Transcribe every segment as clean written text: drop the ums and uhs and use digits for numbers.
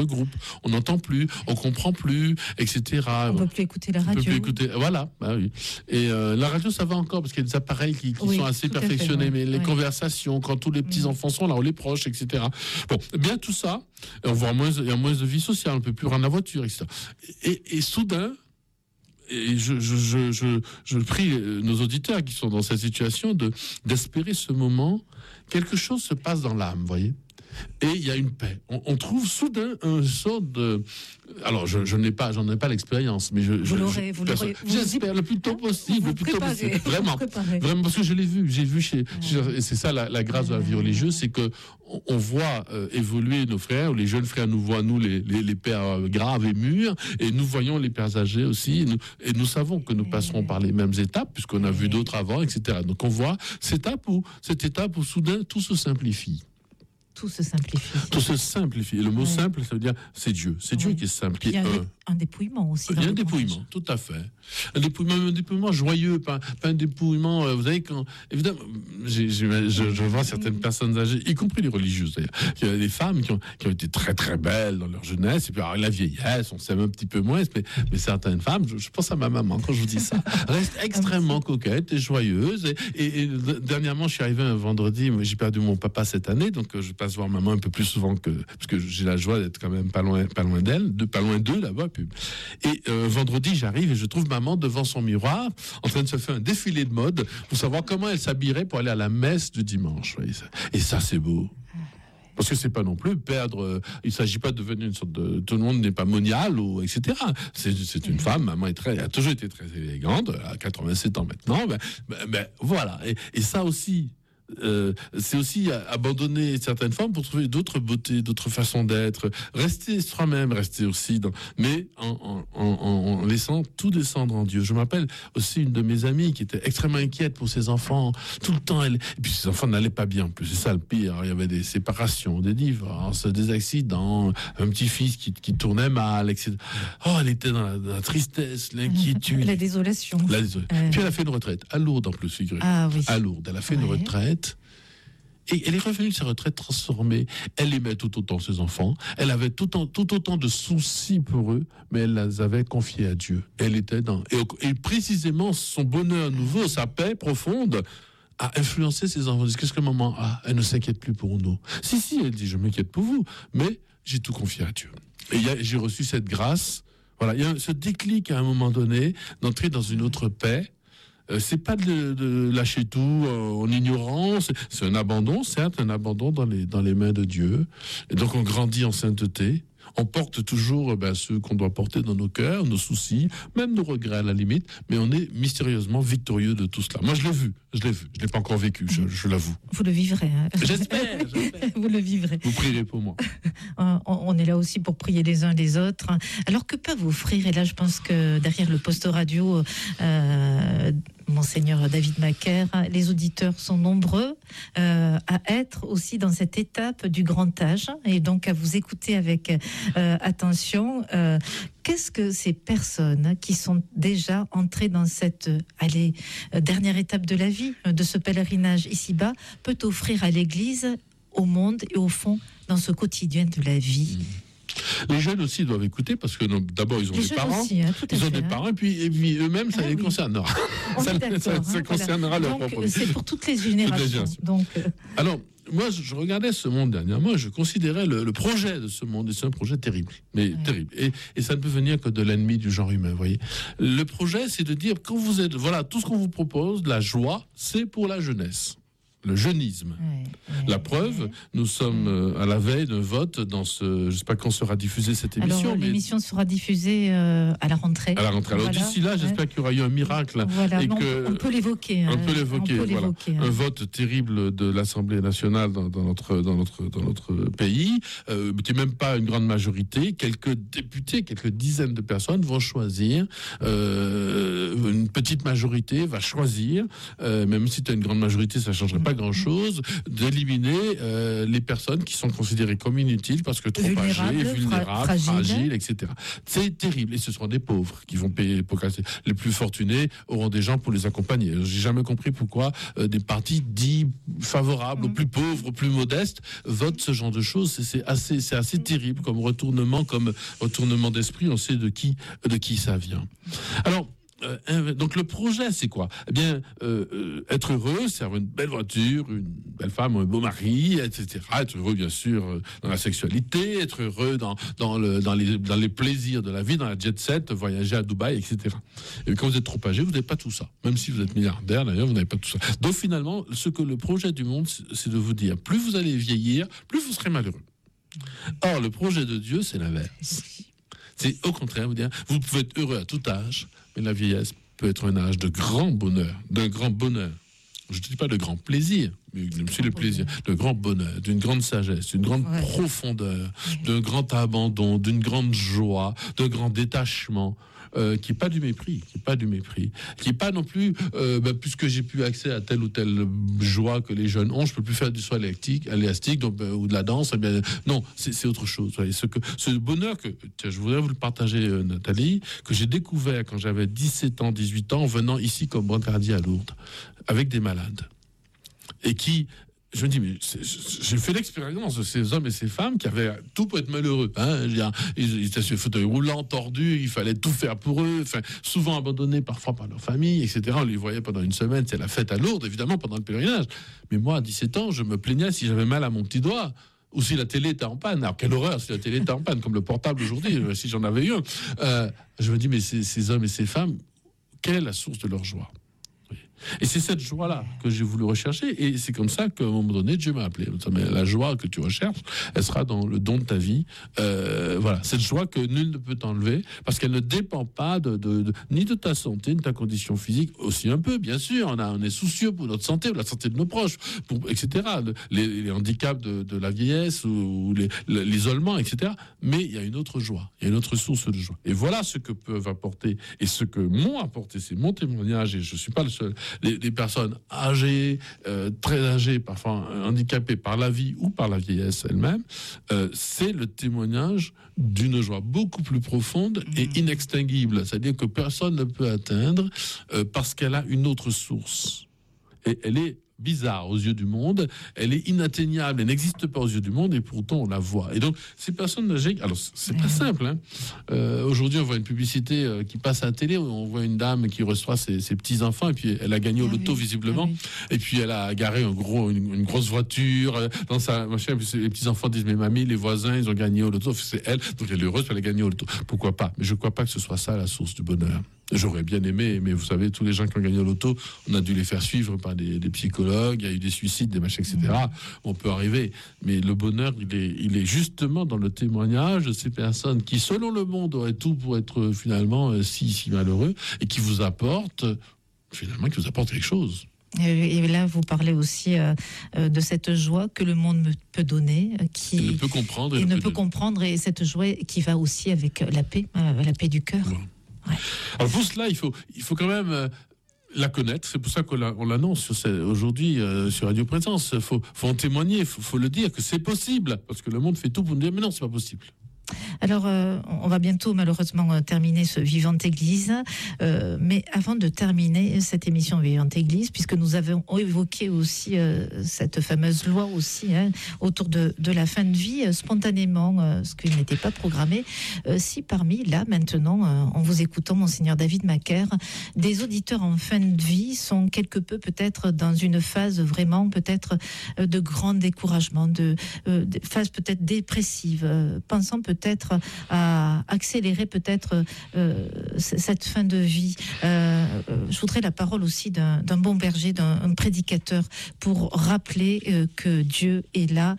le groupe. On n'entend plus, on comprend plus, etc. On peut plus écouter la radio. On peut plus écouter. Voilà. Bah oui. Et la radio, ça va encore parce qu'il y a des appareils qui sont assez perfectionnés. Mais les conversations, quand tous les petits enfants sont là, on les proche, etc. Bon, bien tout ça. On voit il y a moins de vie sociale. On ne peut plus rendre la voiture, etc. Et soudain. Et je prie nos auditeurs qui sont dans cette situation d'espérer ce moment. Quelque chose se passe dans l'âme, vous voyez. Et il y a une paix. On trouve soudain un sort de... Alors, j'en ai pas l'expérience, mais j'espère le plus tôt possible. Vraiment, parce que je l'ai vu. J'ai vu et c'est ça la grâce de la vie religieuse, c'est que on voit évoluer nos frères, les jeunes frères nous voient, nous, les pères graves et mûrs, et nous voyons les pères âgés aussi, et nous savons que nous passerons par les mêmes étapes, puisqu'on a vu d'autres avant, etc. Donc on voit cette étape où soudain tout se simplifie. Tout se simplifie. Tout se simplifie. Et le mot simple, ça veut dire c'est Dieu. C'est Dieu qui est simple. Il y a un dépouillement aussi. Il y a un dépouillement, tout à fait. Un dépouillement joyeux, pas un dépouillement. Vous savez, quand évidemment, je vois certaines personnes âgées, y compris les religieuses d'ailleurs. Il y a des femmes qui ont été très très belles dans leur jeunesse, et puis alors, la vieillesse, on s'aime un petit peu moins, mais certaines femmes, je pense à ma maman quand je vous dis ça, restent extrêmement coquettes et joyeuses. Et dernièrement, je suis arrivé un vendredi, j'ai perdu mon papa cette année, donc je passe voir maman un peu plus souvent parce que j'ai la joie d'être quand même pas loin d'elle, pas loin d'eux là-bas. Et vendredi, j'arrive et je trouve maman devant son miroir, en train de se faire un défilé de mode pour savoir comment elle s'habillerait pour aller à la messe du dimanche. Et ça, c'est beau. Parce que c'est pas non plus perdre. Il s'agit pas de devenir une sorte de. Tout le monde n'est pas monial ou etc. C'est une femme. Maman elle a toujours été très élégante. Elle a 87 ans maintenant. Ben voilà. Et ça aussi. C'est aussi abandonner certaines formes pour trouver d'autres beautés, d'autres façons d'être, rester soi-même, rester aussi mais en laissant tout descendre en Dieu. Je m'appelle aussi une de mes amies qui était extrêmement inquiète pour ses enfants tout le temps. Et puis ses enfants n'allaient pas bien en plus, c'est ça le pire. Il y avait des séparations, des divorces, des accidents, un petit-fils qui tournait mal, etc. Oh, elle était dans la tristesse, l'inquiétude, la désolation. Puis elle a fait une retraite à Lourdes en plus, figurez. Ah oui. À Lourdes, elle a fait une retraite. Et elle est revenue de sa retraite transformée. Elle aimait tout autant ses enfants. Elle avait tout autant de soucis pour eux, mais elle les avait confiés à Dieu. Elle était et précisément son bonheur nouveau, sa paix profonde, a influencé ses enfants. Ils disent, qu'est-ce que maman a ? Elle ne s'inquiète plus pour nous. Si, elle dit, je m'inquiète pour vous, mais j'ai tout confié à Dieu. Et j'ai reçu cette grâce. Voilà, il y a ce déclic à un moment donné d'entrer dans une autre paix. C'est pas de lâcher tout en ignorance, c'est un abandon, certes, un abandon dans les mains de Dieu. Et donc on grandit en sainteté. On porte toujours ceux qu'on doit porter dans nos cœurs, nos soucis, même nos regrets à la limite, mais on est mystérieusement victorieux de tout cela. Moi, je l'ai vu. Je l'ai pas encore vécu, je l'avoue. Vous le vivrez. Hein. J'espère. Vous le vivrez. Vous prierez pour moi. On est là aussi pour prier les uns les autres. Alors, que peuvent offrir, et là, je pense que derrière le poste radio, Monseigneur David Macaire, les auditeurs sont nombreux à être aussi dans cette étape du grand âge, et donc à vous écouter avec attention. Qu'est-ce que ces personnes qui sont déjà entrées dans cette dernière étape de la vie, de ce pèlerinage ici-bas, peut offrir à l'Église, au monde et au fond dans ce quotidien de la vie? Les jeunes aussi doivent écouter parce que d'abord ils ont des parents, aussi, hein, ils ont des parents et puis eux-mêmes ça les concernera. Ça concernera leur propre vie. C'est pour toutes les générations. Donc, alors moi je regardais ce monde dernièrement, je considérais le projet de ce monde, et c'est un projet terrible, terrible. Et ça ne peut venir que de l'ennemi du genre humain, vous voyez. Le projet, c'est de dire quand vous êtes, voilà, tout ce qu'on vous propose, la joie, c'est pour la jeunesse. Le jeunisme. La preuve, nous sommes à la veille d'un vote dans je ne sais pas quand sera diffusée cette émission. Alors, l'émission sera diffusée à la rentrée. À la rentrée. Alors, d'ici là, j'espère qu'il y aura eu un miracle. Voilà, on peut l'évoquer. On peut l'évoquer, voilà. Un vote terrible de l'Assemblée nationale dans notre pays, qui n'est même pas une grande majorité. Quelques députés, quelques dizaines de personnes vont choisir. Une petite majorité va choisir. Même si tu as une grande majorité, ça ne changerait pas pas grand-chose, d'éliminer les personnes qui sont considérées comme inutiles parce que trop âgées, vulnérables, fragiles, etc. C'est terrible. Et ce seront des pauvres qui vont payer pour casser. Les plus fortunés auront des gens pour les accompagner. J'ai jamais compris pourquoi des partis dits favorables aux plus pauvres, aux plus modestes, votent ce genre de choses. C'est assez terrible comme retournement d'esprit. On sait de qui ça vient. Alors, donc le projet, c'est quoi ? Eh bien, être heureux, c'est avoir une belle voiture, une belle femme, un beau mari, etc. Être heureux, bien sûr, dans la sexualité, être heureux dans les plaisirs de la vie, dans la jet set, voyager à Dubaï, etc. Et quand vous êtes trop âgé, vous n'avez pas tout ça. Même si vous êtes milliardaire, d'ailleurs, vous n'avez pas tout ça. Donc finalement, ce que le projet du monde, c'est de vous dire, plus vous allez vieillir, plus vous serez malheureux. Or, le projet de Dieu, c'est l'inverse. C'est au contraire, vous dire, vous pouvez être heureux à tout âge, mais la vieillesse peut être un âge de grand bonheur, d'un grand bonheur. Je ne dis pas de grand plaisir, mais c'est le plaisir, de grand bonheur, d'une grande sagesse, d'une grande profondeur, d'un grand abandon, d'une grande joie, d'un grand détachement. Qui n'est pas du mépris, qui n'est pas non plus, puisque j'ai plus accès à telle ou telle joie que les jeunes ont, je peux plus faire du saut élastique donc, ou de la danse. Eh bien, non, c'est autre chose. Ce bonheur que je voudrais vous le partager, Nathalie, que j'ai découvert quand j'avais 17 ans, 18 ans, en venant ici comme brancardier à Lourdes, avec des malades, et qui... Je me dis, mais j'ai fait l'expérience de ces hommes et ces femmes qui avaient tout pour être malheureux. Ils étaient sur le fauteuil roulant, tordus, il fallait tout faire pour eux, souvent abandonnés parfois par leur famille, etc. On les voyait pendant une semaine, c'est la fête à Lourdes, évidemment, pendant le pèlerinage. Mais moi, à 17 ans, je me plaignais si j'avais mal à mon petit doigt, ou si la télé était en panne. Alors, quelle horreur si la télé était en panne, comme le portable aujourd'hui, si j'en avais eu un. Je me dis, mais ces hommes et ces femmes, quelle est la source de leur joie ? Et c'est cette joie-là que j'ai voulu rechercher. Et c'est comme ça qu'à un moment donné, Dieu m'a appelé. Mais la joie que tu recherches, elle sera dans le don de ta vie. Voilà, cette joie que nul ne peut t'enlever, parce qu'elle ne dépend pas ni de ta santé, ni de ta condition physique, aussi un peu, bien sûr. On est soucieux pour notre santé, pour la santé de nos proches, etc. Les handicaps de la vieillesse ou l'isolement, etc. Mais il y a une autre joie, il y a une autre source de joie. Et voilà ce que peuvent apporter, et ce que m'ont apporté, c'est mon témoignage, et je ne suis pas le seul. Les personnes âgées, très âgées, parfois handicapées par la vie ou par la vieillesse elle-même, c'est le témoignage d'une joie beaucoup plus profonde et inextinguible. C'est-à-dire que personne ne peut atteindre parce qu'elle a une autre source. Et elle est bizarre aux yeux du monde, elle est inatteignable, elle n'existe pas aux yeux du monde, et pourtant on la voit. Et donc ces personnes âgées, alors c'est pas simple, hein. Aujourd'hui on voit une publicité qui passe à la télé, on voit une dame qui reçoit ses petits enfants, et puis elle a gagné au loto visiblement, et puis elle a garé une grosse voiture dans sa machin, et puis les petits enfants disent, mais mamie, les voisins ils ont gagné au loto, c'est elle, donc elle est heureuse, elle a gagné au loto. Pourquoi pas? Mais je crois pas que ce soit ça la source du bonheur. J'aurais bien aimé, mais vous savez, tous les gens qui ont gagné au loto, on a dû les faire suivre par des psychologues, il y a eu des suicides, des machins, etc. On peut arriver. Mais le bonheur, il est justement dans le témoignage de ces personnes qui, selon le monde, auraient tout pour être finalement si malheureux, et qui vous apportent quelque chose. Et là, vous parlez aussi de cette joie que le monde peut donner, qui ne peut comprendre, et cette joie qui va aussi avec la paix du cœur. Voilà. Ouais. Alors pour cela, il faut quand même la connaître. C'est pour ça qu'on l'annonce aujourd'hui sur Radio Présence. Faut en témoigner, faut le dire que c'est possible, parce que le monde fait tout pour nous dire mais non, c'est pas possible. Alors, on va bientôt malheureusement terminer ce Vivante Église, mais avant de terminer cette émission Vivante Église, puisque nous avons évoqué aussi cette fameuse loi aussi autour de la fin de vie, spontanément, ce qui n'était pas programmé, si parmi là maintenant, en vous écoutant, Monseigneur David Macaire, des auditeurs en fin de vie sont quelque peu peut-être dans une phase vraiment peut-être de grand découragement, de phase peut-être dépressive, pensant peut-être à accélérer peut-être cette fin de vie. Je voudrais la parole aussi d'un bon berger, d'un prédicateur, pour rappeler que Dieu est là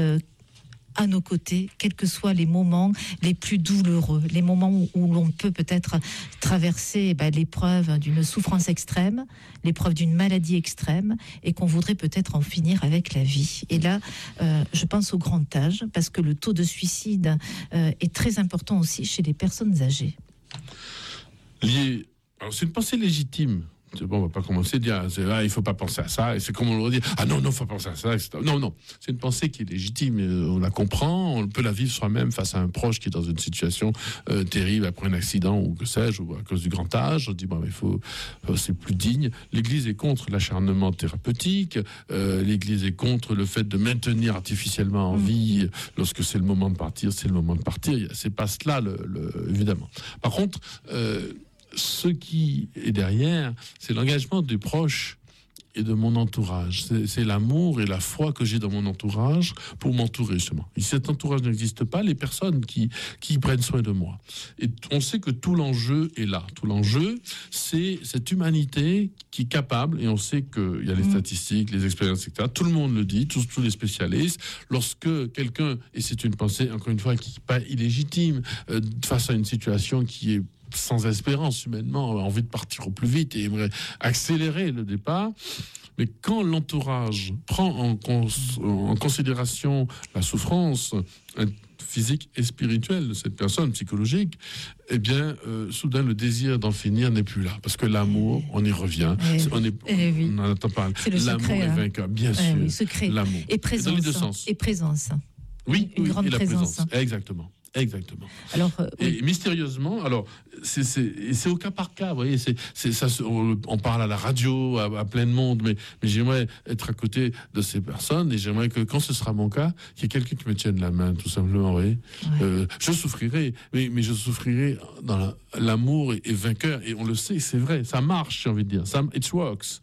à nos côtés, quels que soient les moments les plus douloureux, les moments où l'on peut peut-être traverser l'épreuve d'une souffrance extrême, l'épreuve d'une maladie extrême, et qu'on voudrait peut-être en finir avec la vie. Et là, je pense au grand âge, parce que le taux de suicide est très important aussi chez les personnes âgées. Alors, c'est une pensée légitime Bon, on va pas commencer à dire, il faut pas penser à ça, et c'est comme on le redit, non, faut penser à ça, etc. Non, c'est une pensée qui est légitime, on la comprend, on peut la vivre soi-même face à un proche qui est dans une situation terrible après un accident ou que sais-je, ou à cause du grand âge. On dit, c'est plus digne. L'Église est contre l'acharnement thérapeutique, l'Église est contre le fait de maintenir artificiellement en vie, lorsque c'est le moment de partir, c'est le moment de partir. C'est pas cela, évidemment. Par contre, ce qui est derrière, c'est l'engagement des proches et de mon entourage. C'est l'amour et la foi que j'ai dans mon entourage pour m'entourer, justement. Et si cet entourage n'existe pas, les personnes qui prennent soin de moi. Et on sait que tout l'enjeu est là. Tout l'enjeu, c'est cette humanité qui est capable, et on sait qu'il y a les statistiques, les expériences, etc. Tout le monde le dit, tous les spécialistes. Lorsque quelqu'un, et c'est une pensée, encore une fois, qui n'est pas illégitime, face à une situation qui est sans espérance humainement, a envie de partir au plus vite et aimerait accélérer le départ. Mais quand l'entourage prend en considération la souffrance physique et spirituelle de cette personne, psychologique, eh bien, soudain, le désir d'en finir n'est plus là. Parce que l'amour, on y revient. On n'en entend pas. L'amour est vainqueur, bien sûr. Oui, secret. L'amour. Et présence. Dans les deux sens. Et présence. Oui, une grande et la présence. Exactement. Alors, et mystérieusement, alors c'est au cas par cas, vous voyez, on parle à la radio, à plein de monde, mais j'aimerais être à côté de ces personnes et j'aimerais que quand ce sera mon cas, qu'il y ait quelqu'un qui me tienne la main, tout simplement, vous voyez. Je souffrirai, mais je souffrirai dans l'amour est vainqueur et on le sait, c'est vrai, ça marche, j'ai envie de dire, it works.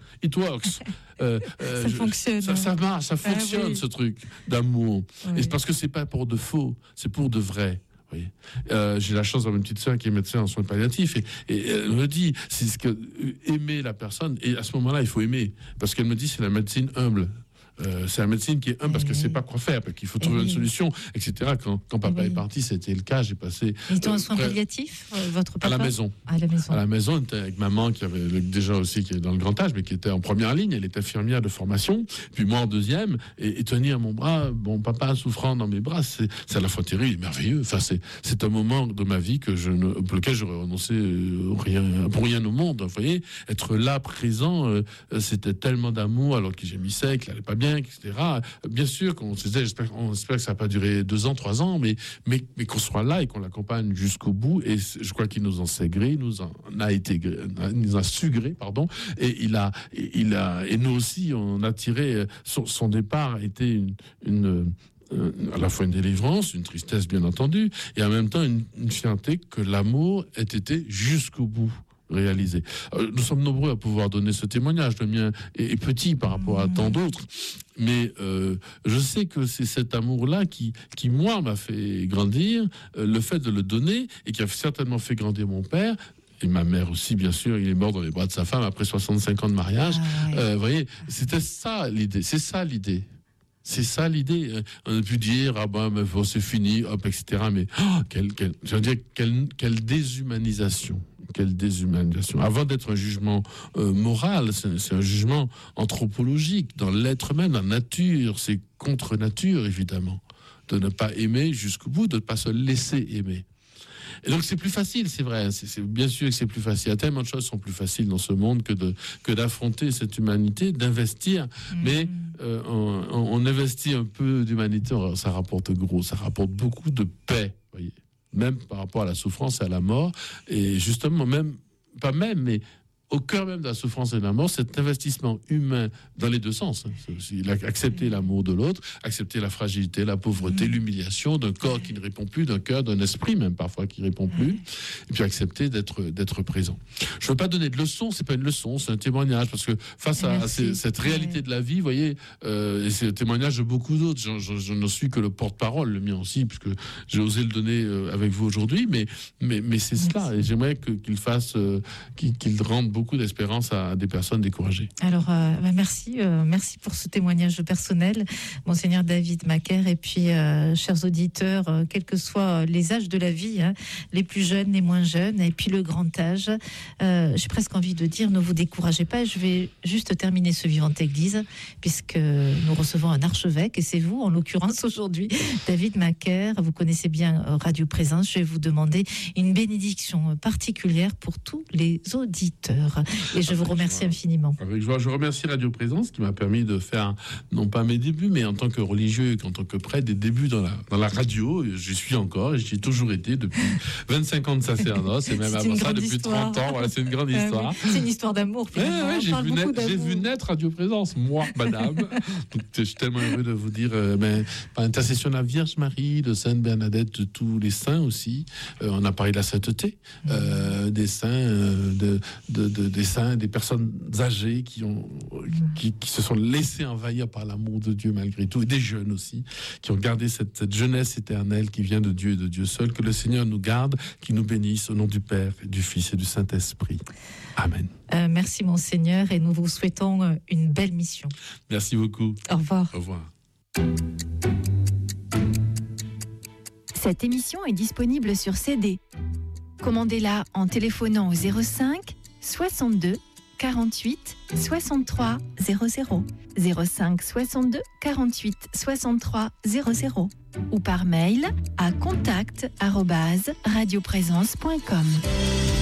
Ça fonctionne. Ça marche, ça fonctionne, ce truc d'amour. Oui. Et c'est parce que c'est pas pour de faux, c'est pour de vrai. Oui. J'ai la chance d'avoir une petite sœur qui est médecin en soins palliatifs et elle me dit, c'est ce que aimer la personne, et à ce moment-là il faut aimer, parce qu'elle me dit c'est la médecine humble. C'est la médecine qui est humble parce qu'elle ne sait pas quoi faire, parce qu'il faut trouver une solution, etc. Quand papa est parti, c'était le cas. J'ai passé. Ils étaient en soins palliatifs, votre papa ? À la maison. À la maison, on était avec maman qui avait déjà aussi qui est dans le grand âge, mais qui était en première ligne. Elle est infirmière de formation. Puis moi en deuxième, et tenir mon bras, mon papa souffrant dans mes bras, c'est à la fois terrible et merveilleux. Enfin, c'est un moment de ma vie pour lequel j'aurais renoncé pour rien au monde. Vous voyez, être là, présent, c'était tellement d'amour alors que j'ai mis sec, elle n'allait pas bien, etc. Bien sûr qu'on se disait, on espère que ça va pas durer 2 ans, 3 ans, mais qu'on soit là et qu'on l'accompagne jusqu'au bout. Et je crois qu'il nous en sait gré, nous a su gré, pardon. Et et nous aussi, on a tiré son départ a été à la fois une délivrance, une tristesse bien entendu, et en même temps une fierté que l'amour ait été jusqu'au bout réalisé. Nous sommes nombreux à pouvoir donner ce témoignage. Le mien est petit par rapport à tant d'autres, mais je sais que c'est cet amour-là qui moi, m'a fait grandir, le fait de le donner, et qui a certainement fait grandir mon père. Et ma mère aussi, bien sûr, il est mort dans les bras de sa femme après 65 ans de mariage. Vous voyez, c'était ça l'idée. C'est ça l'idée. C'est ça l'idée. On a pu dire c'est fini, hop, etc. Mais quelle déshumanisation. Quelle déshumanisation. Avant d'être un jugement moral, c'est un jugement anthropologique dans l'être même, dans la nature. C'est contre nature, évidemment, de ne pas aimer jusqu'au bout, de ne pas se laisser aimer. Et donc c'est plus facile, c'est vrai. C'est bien sûr que c'est plus facile. Il y a tellement de choses qui sont plus faciles dans ce monde que d'affronter cette humanité, d'investir. Mais on investit un peu d'humanité, ça rapporte gros, ça rapporte beaucoup de paix, voyez. Même par rapport à la souffrance et à la mort. Et justement, mais au cœur même de la souffrance et de la mort, cet investissement humain dans les deux sens. Accepter l'amour de l'autre, accepter la fragilité, la pauvreté, l'humiliation d'un corps qui ne répond plus, d'un cœur, d'un esprit même parfois qui ne répond plus, et puis accepter d'être présent. Je ne veux pas donner de leçons, c'est pas une leçon, c'est un témoignage, parce que face à cette réalité de la vie, vous voyez, et c'est le témoignage de beaucoup d'autres, je n'en suis que le porte-parole, le mien aussi, puisque j'ai osé le donner avec vous aujourd'hui, mais c'est cela, et j'aimerais qu'il fasse, qu'il rende beaucoup d'espérance à des personnes découragées. Alors, merci pour ce témoignage personnel, Monseigneur David Macaire. Et puis, chers auditeurs, quels que soient les âges de la vie, les plus jeunes, les moins jeunes, et puis le grand âge, j'ai presque envie de dire, ne vous découragez pas. Je vais juste terminer ce Vivante Église, puisque nous recevons un archevêque, et c'est vous, en l'occurrence aujourd'hui, David Macaire. Vous connaissez bien Radio Présence. Je vais vous demander une bénédiction particulière pour tous les auditeurs. Seigneur. Et je vous remercie infiniment. Avec joie. Je remercie Radio Présence qui m'a permis de faire, non pas mes débuts, mais en tant que religieux et en tant que prêtre, des débuts dans la radio. J'y suis encore et j'y ai toujours été depuis 25 ans de sacerdoce et même avant ça depuis 30 ans. Voilà, c'est une grande histoire. Oui. C'est une histoire d'amour. J'ai vu naître Radio Présence, moi, madame. Donc, je suis tellement heureux de vous dire, par intercession de la Vierge Marie, de Sainte Bernadette, de tous les saints aussi. On a parlé de la sainteté, des saints, des saints, des personnes âgées qui se sont laissées envahir par l'amour de Dieu malgré tout, et des jeunes aussi, qui ont gardé cette jeunesse éternelle qui vient de Dieu et de Dieu seul. Que le Seigneur nous garde, qu'il nous bénisse au nom du Père, et du Fils et du Saint-Esprit. Amen. Merci Monseigneur, et nous vous souhaitons une belle mission. Merci beaucoup. Au revoir. Au revoir. Cette émission est disponible sur CD. Commandez-la en téléphonant au 05 62 48 63 00, 05 62 48 63 00 ou par mail à contact@radioprésence.com.